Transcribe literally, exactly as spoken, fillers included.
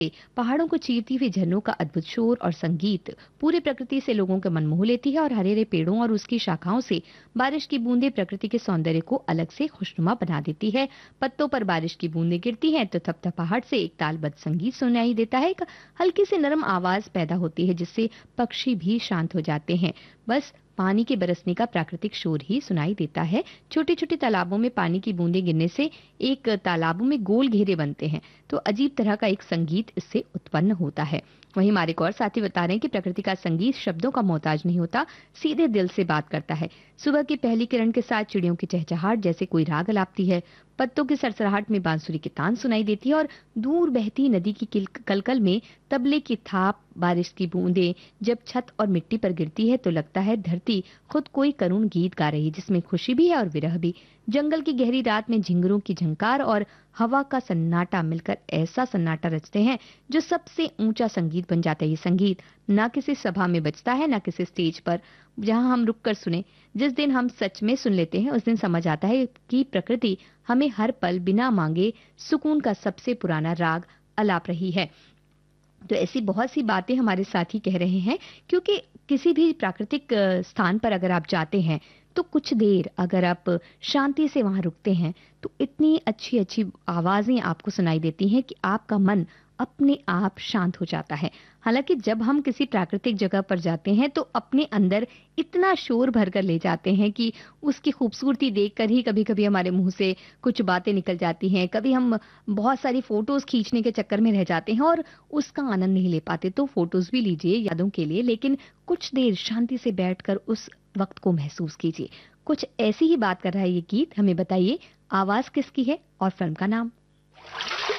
पहाड़ों को चीरती हुई झरनों का अद्भुत शोर और संगीत पूरी प्रकृति से लोगों के मन मोह लेती है और हरे हरे पेड़ों और उसकी शाखाओं से बारिश की बूंदें प्रकृति के सौंदर्य को अलग से खुशनुमा बना देती है। पत्तों पर बारिश की बूंदें गिरती हैं तो थपथपाहट से एक तालबद्ध संगीत सुनाई देता है। एक हल्की सी नरम आवाज पैदा होती है जिससे पक्षी भी शांत हो जाते हैं। बस पानी के बरसने का प्राकृतिक शोर ही सुनाई देता है। छोटे छोटे तालाबों में पानी की बूंदें गिरने से एक तालाबों में गोल घेरे बनते हैं तो अजीब तरह का एक संगीत इससे उत्पन्न होता है। वहीं हमारे एक और साथी बता रहे हैं कि प्रकृति का संगीत शब्दों का मोहताज नहीं होता, सीधे दिल से बात करता है। सुबह की पहली किरण के साथ चिड़ियों की चहचहाट जैसे कोई राग अलापती है, पत्तों की सरसराहट में बांसुरी की तान सुनाई देती है और दूर बहती नदी की किल- कलकल में तबले की थाप, बारिश की बूंदें जब छत और मिट्टी पर गिरती है तो लगता है धरती खुद कोई करुण गीत गा रही है जिसमें खुशी भी है और विरह भी। जंगल की गहरी रात में झिंगुरों की झंकार और हवा का सन्नाटा मिलकर ऐसा सन्नाटा रचते हैं जो सबसे ऊंचा संगीत बन जाता है। ये संगीत ना किसी सभा में बजता है ना किसी स्टेज पर जहां हम रुक कर सुने। जिस दिन हम सच में सुन लेते हैं उस दिन समझ आता है कि प्रकृति हमें हर पल बिना मांगे सुकून का सबसे पुराना राग अलाप रही है। तो ऐसी बहुत सी बातें हमारे साथी कह रहे हैं क्योंकि किसी भी प्राकृतिक अ, स्थान पर अगर आप जाते हैं तो कुछ देर अगर आप शांति से वहां रुकते हैं तो इतनी अच्छी अच्छी आवाजें आपको सुनाई देती हैं कि आपका मन अपने आप शांत हो जाता है। हालांकि जब हम किसी प्राकृतिक जगह पर जाते हैं तो अपने अंदर इतना शोर भर कर ले जाते हैं कि उसकी खूबसूरती देखकर ही कभी कभी हमारे मुंह से कुछ बातें निकल जाती हैं। कभी हम बहुत सारी फोटोज खींचने के चक्कर में रह जाते हैं और उसका आनंद नहीं ले पाते। तो फोटोज भी लीजिए यादों के लिए, लेकिन कुछ देर शांति से बैठकर उस वक्त को महसूस कीजिए। कुछ ऐसी ही बात कर रहा है ये गीत। हमें बताइए आवाज किसकी है और फिल्म का नाम।